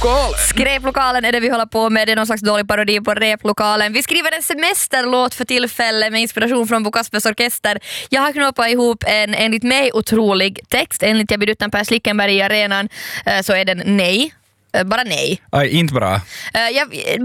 Skräplokalen är det vi håller på med. Det är någon slags dålig parodi på replokalen. Vi skriver en semesterlåt för tillfälle med inspiration från Bo Kaspers orkester. Jag har knoppat ihop en enligt mig otrolig text. Enligt jag bjuder Per Slickenberg i arenan så är den nej. Bara nej. Aj, inte bra.